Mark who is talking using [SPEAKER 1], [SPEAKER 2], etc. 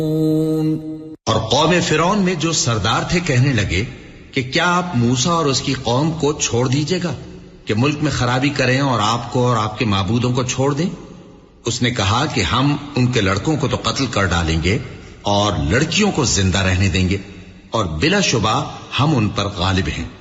[SPEAKER 1] और कौम फिरौन में जो सरदार थे कहने लगे कि क्या आप मूसा और उसकी कौम को छोड़ दीजिएगा कि मुल्क में खराबी करें और आपको और आपके माबूदों को छोड़ दें। उसने कहा कि हम उनके लड़कों को तो कत्ल कर डालेंगे और लड़कियों को जिंदा रहने देंगे और बिलाशुबा हम उन पर गालिब हैं।